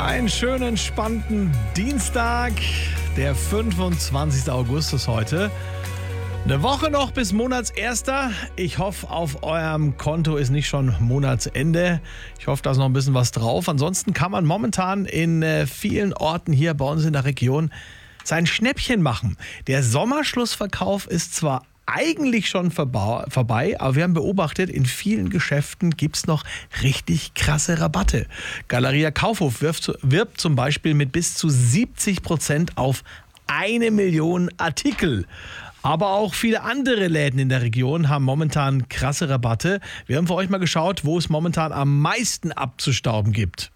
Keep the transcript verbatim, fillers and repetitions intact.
Einen schönen, entspannten Dienstag. Der fünfundzwanzigster August ist heute. Eine Woche noch bis Monatserster. Ich hoffe, auf eurem Konto ist nicht schon Monatsende. Ich hoffe, da ist noch ein bisschen was drauf. Ansonsten kann man momentan in äh, vielen Orten hier bei uns in der Region sein Schnäppchen machen. Der Sommerschlussverkauf ist zwar eigentlich schon vorba- vorbei, aber wir haben beobachtet, in vielen Geschäften gibt es noch richtig krasse Rabatte. Galeria Kaufhof wirft, wirbt zum Beispiel mit bis zu siebzig Prozent auf eine Million Artikel. Aber auch viele andere Läden in der Region haben momentan krasse Rabatte. Wir haben für euch mal geschaut, wo es momentan am meisten abzustauben gibt.